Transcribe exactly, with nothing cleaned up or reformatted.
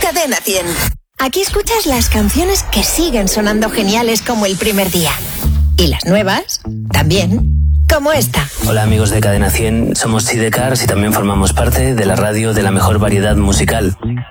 Cadena cien. Aquí escuchas las canciones que siguen sonando geniales como el primer día. Y las nuevas, también, como esta. Hola amigos de Cadena cien, somos Sidecars y también formamos parte de la radio de la mejor variedad musical.